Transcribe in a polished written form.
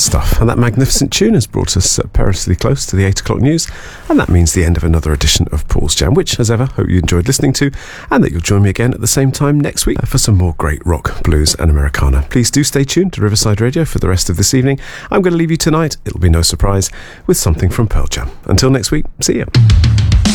stuff. And that magnificent tune has brought us perilously close to the 8 o'clock news, and that means the end of another edition of Paul's Jam, which, as ever, hope you enjoyed listening to, and that you'll join me again at the same time next week for some more great rock, blues and Americana. Please do stay tuned to Riverside Radio for the rest of this evening. I'm going to leave you tonight, it'll be no surprise, with something from Pearl Jam. Until next week, see you.